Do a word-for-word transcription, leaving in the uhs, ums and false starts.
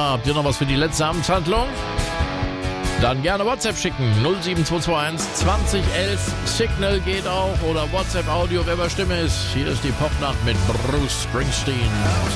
Habt ihr noch was für die letzte Amtshandlung? Dann gerne WhatsApp schicken. null sieben zwei zwei eins zwanzig elf. Signal geht auch. Oder WhatsApp Audio, wer bei Stimme ist. Hier ist die Popnacht mit Bruce Springsteen.